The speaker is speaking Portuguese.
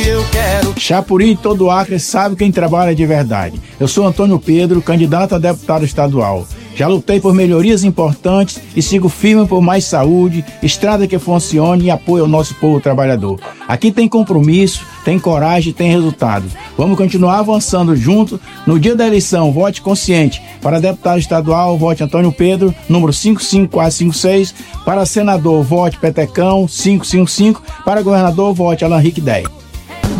eu quero. Chapuri e todo o Acre sabe quem trabalha de verdade. Eu sou Antônio Pedro, candidato a deputado estadual. Já lutei por melhorias importantes e sigo firme por mais saúde, estrada que funcione e apoio ao nosso povo trabalhador. Aqui tem compromisso, tem coragem, tem resultado. Vamos continuar avançando juntos. No dia da eleição, vote consciente. Para deputado estadual, vote Antônio Pedro, número 55456. Para senador, vote Petecão, 555. Para governador, vote Alan Rick 10.